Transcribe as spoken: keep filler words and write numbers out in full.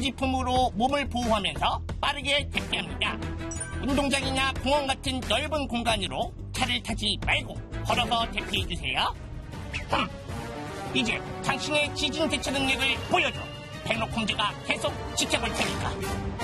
소지품으로 몸을 보호하면서 빠르게 대피합니다. 운동장이나 공원 같은 넓은 공간으로 차를 타지 말고 걸어서 대피해주세요. 흠, 이제 당신의 지진 대처 능력을 보여줘. 백록홈즈가 계속 지켜볼 테니까.